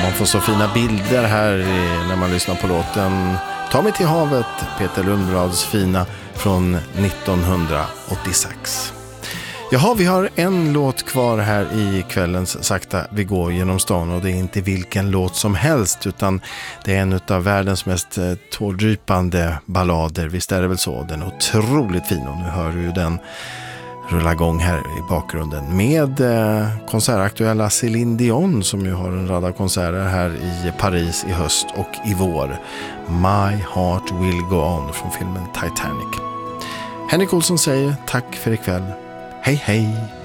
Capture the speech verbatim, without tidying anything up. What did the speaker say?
Man får så fina bilder här när man lyssnar på låten Ta mig till havet, Peter Lundblads fina från nittonhundraåttiosex. Jaha, vi har en låt kvar här i kvällens Sakta vi går genom stan, och det är inte vilken låt som helst utan det är en av världens mest tårdrypande ballader. Visst är det väl så? Den är otroligt fin, och nu hör du ju den rulla igång här i bakgrunden med eh, konsertaktuella Céline Dion, som ju har en rad konserter här i Paris i höst och i vår. My Heart Will Go On från filmen Titanic. Henrik Olsson säger tack för ikväll. Hej hej!